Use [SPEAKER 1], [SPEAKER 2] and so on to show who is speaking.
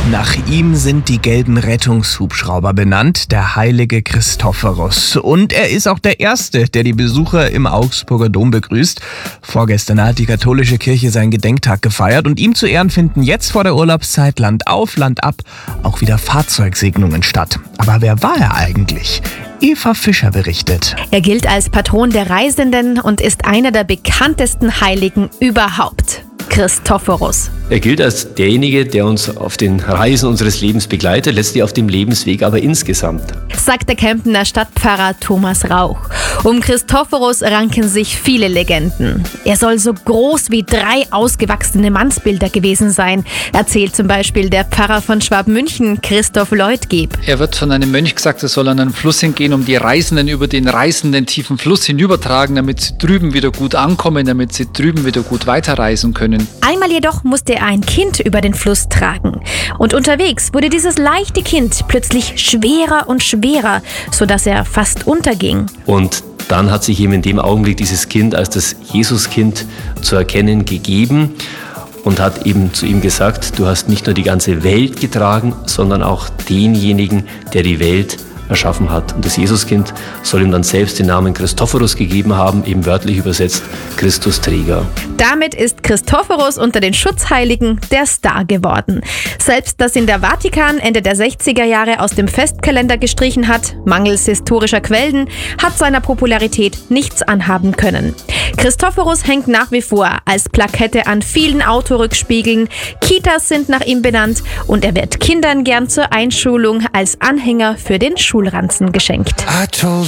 [SPEAKER 1] Nach ihm sind die gelben Rettungshubschrauber benannt, der heilige Christophorus. Und er ist auch der Erste, der die Besucher im Augsburger Dom begrüßt. Vorgestern hat die katholische Kirche seinen Gedenktag gefeiert und ihm zu Ehren finden jetzt vor der Urlaubszeit Land auf, Land ab auch wieder Fahrzeugsegnungen statt. Aber wer war er eigentlich? Eva Fischer berichtet.
[SPEAKER 2] Er gilt als Patron der Reisenden und ist einer der bekanntesten Heiligen überhaupt. Christophorus.
[SPEAKER 3] Er gilt als derjenige, der uns auf den Reisen unseres Lebens begleitet, letztlich auf dem Lebensweg aber insgesamt.
[SPEAKER 2] Sagt der Kemptener Stadtpfarrer Thomas Rauch. Um Christophorus ranken sich viele Legenden. Er soll so groß wie 3 ausgewachsene Mannsbilder gewesen sein, erzählt zum Beispiel der Pfarrer von Schwabmünchen, Christoph Leutgeb.
[SPEAKER 4] Er wird von einem Mönch gesagt, er soll an einen Fluss hingehen, um die Reisenden über den reißenden tiefen Fluss hinübertragen, damit sie drüben wieder gut ankommen, damit sie drüben wieder gut weiterreisen können.
[SPEAKER 2] Einmal jedoch musste er ein Kind über den Fluss tragen. Und unterwegs wurde dieses leichte Kind plötzlich schwerer und schwerer, sodass er fast unterging.
[SPEAKER 3] Und dann hat sich ihm in dem Augenblick dieses Kind als das Jesuskind zu erkennen gegeben und hat eben zu ihm gesagt, du hast nicht nur die ganze Welt getragen, sondern auch denjenigen, der die Welt erschaffen hat. Und das Jesuskind soll ihm dann selbst den Namen Christophorus gegeben haben, eben wörtlich übersetzt Christusträger.
[SPEAKER 2] Damit ist Christophorus unter den Schutzheiligen der Star geworden. Selbst das in der Vatikan Ende der 60er Jahre aus dem Festkalender gestrichen hat, mangels historischer Quellen, hat seiner Popularität nichts anhaben können. Christophorus hängt nach wie vor als Plakette an vielen Autorückspiegeln, Kitas sind nach ihm benannt und er wird Kindern gern zur Einschulung als Anhänger für den Schulranzen geschenkt.